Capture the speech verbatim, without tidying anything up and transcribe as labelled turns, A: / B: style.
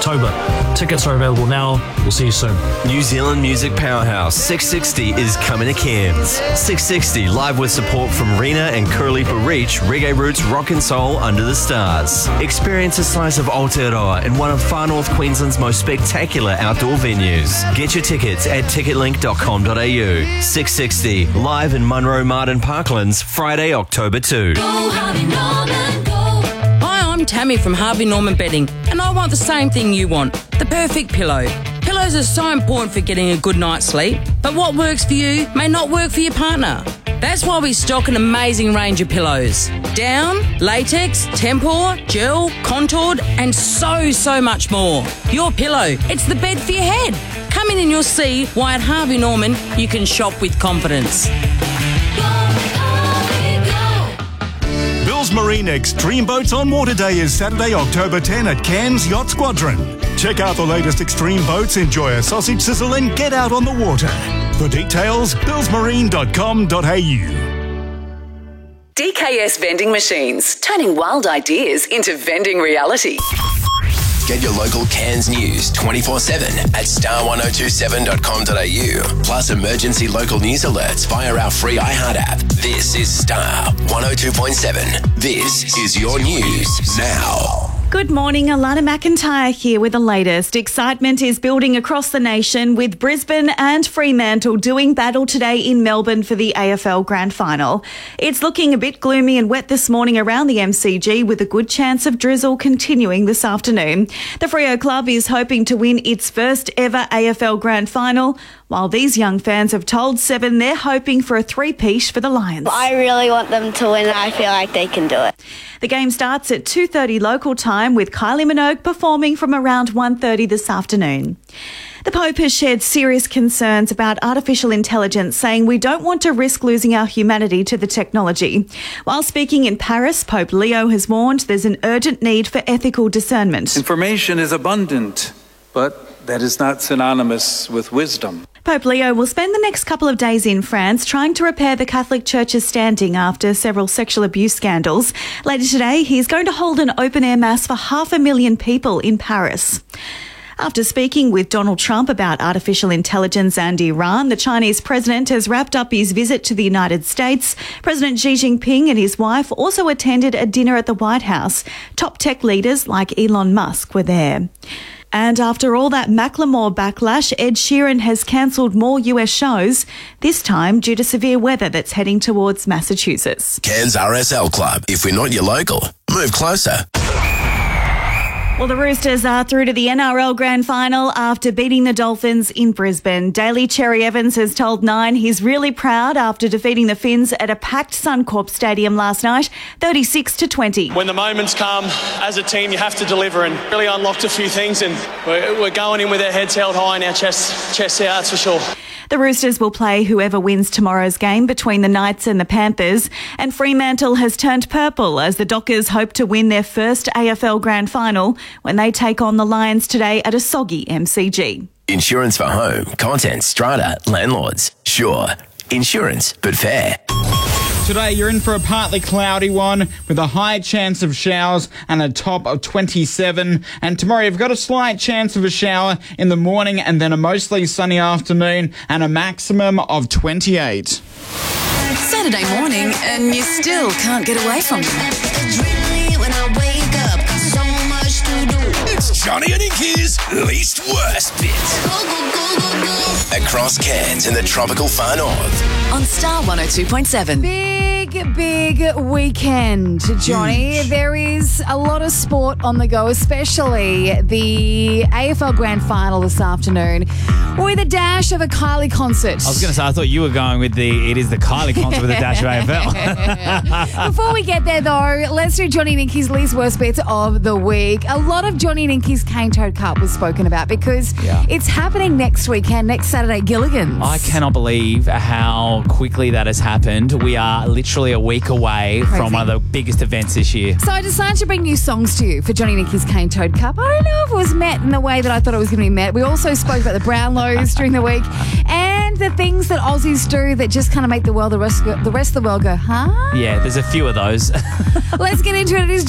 A: October. Tickets are available now. We'll see you soon.
B: New Zealand music powerhouse six sixty is coming to Cairns. six sixty live with support from Rena and Kurlipa Reach, reggae roots, rock and soul under the stars. Experience a slice of Aotearoa in one of Far North Queensland's most spectacular outdoor venues. Get your tickets at ticket link dot com dot a u. six sixty live in Munro Martin Parklands, Friday, October second.
C: Go, Harvey Norman, go. Hi, I'm Tammy from Harvey Norman Bedding, and I want the same thing you want, the perfect pillow. Pillows are so important for getting a good night's sleep, but what works for you may not work for your partner. That's why we stock an amazing range of pillows. Down, latex, tempur, gel, contoured, and so, so much more. Your pillow, it's the bed for your head. Come in and you'll see why at Harvey Norman you can shop with confidence.
D: Bill's Marine Extreme Boats on Water Day is Saturday, October tenth at Cairns Yacht Squadron. Check out the latest extreme boats, enjoy a sausage sizzle and get out on the water. For details, bills marine dot com dot a u.
E: D K S Vending Machines, turning wild ideas into vending reality.
F: Get your local Cairns news twenty-four seven at star one oh two seven dot com dot a u. Plus emergency local news alerts via our free iHeart app. This is Star one oh two point seven. This is your news now.
G: Good morning, Alana McIntyre here with the latest. Excitement is building across the nation with Brisbane and Fremantle doing battle today in Melbourne for the A F L Grand Final. It's looking a bit gloomy and wet this morning around the M C G with a good chance of drizzle continuing this afternoon. The Freo Club is hoping to win its first ever A F L Grand Final, while these young fans have told Seven they're hoping for a three-peat for the Lions.
H: I really want them to win. I feel like they can do it.
G: The game starts at two thirty local time with Kylie Minogue performing from around one thirty this afternoon. The Pope has shared serious concerns about artificial intelligence, saying we don't want to risk losing our humanity to the technology. While speaking in Paris, Pope Leo has warned there's an urgent need for ethical discernment.
I: Information is abundant, but that is not synonymous with wisdom.
G: Pope Leo will spend the next couple of days in France trying to repair the Catholic Church's standing after several sexual abuse scandals. Later today, he's going to hold an open-air mass for half a million people in Paris. After speaking with Donald Trump about artificial intelligence and Iran, the Chinese president has wrapped up his visit to the United States. President Xi Jinping and his wife also attended a dinner at the White House. Top tech leaders like Elon Musk were there. And after all that Macklemore backlash, Ed Sheeran has cancelled more U S shows, this time due to severe weather that's heading towards Massachusetts.
F: Cairns R S L Club. If we're not your local, move closer.
G: Well, the Roosters are through to the N R L Grand Final after beating the Dolphins in Brisbane. Daly Cherry Evans has told Nine he's really proud after defeating the Finns at a packed Suncorp Stadium last night, thirty-six to twenty.
J: When the moments come, as a team, you have to deliver, and really unlocked a few things, and we're, we're going in with our heads held high and our chests, chests out, that's for sure.
G: The Roosters will play whoever wins tomorrow's game between the Knights and the Panthers. And Fremantle has turned purple as the Dockers hope to win their first A F L Grand Final when they take on the Lions today at a soggy M C G.
F: Insurance for home, contents, strata, landlords. Sure, insurance, but fair.
K: Today, you're in for a partly cloudy one with a high chance of showers and a top of twenty-seven. And tomorrow, you've got a slight chance of a shower in the morning and then a mostly sunny afternoon and a maximum of twenty-eight.
E: Saturday morning and you still can't get away from them.
F: It's Johnny and Inky's least worst bit. Across Cairns in the tropical far north.
E: On Star one oh two point seven.
L: Big, big weekend, Johnny.
K: Huge.
L: There is a lot of sport on the go, especially the A F L Grand Final this afternoon with a dash of a Kylie concert.
M: I was going to say, I thought you were going with the, it is the Kylie concert with a dash of A F L.
L: Before we get there, though, let's do Johnny and Inky's least worst bits of the week. A lot of Johnny and Inky's Cane Toad Cup was spoken about because
M: Yeah.
L: it's happening next weekend, next Saturday, Gilligan's.
M: I cannot believe how quickly that has happened. We are literally a week away
L: Crazy.
M: from one of the biggest events this year.
L: So I decided to bring new songs to you for Johnny and Inky's Cane Toad Cup. I don't know if it was met in the way that I thought it was going to be met. We also spoke about the Brownlows during the week and the things that Aussies do that just kind of make the world, the rest, the rest of the world go, huh?
M: Yeah, there's a few of those.
L: Let's get into it. It is